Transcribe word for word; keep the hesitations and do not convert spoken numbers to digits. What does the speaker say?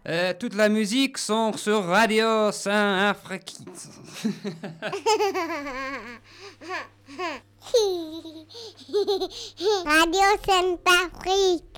Euh, toute la musique sont sur Radio Saint-Afrique. Radio Saint-Afrique.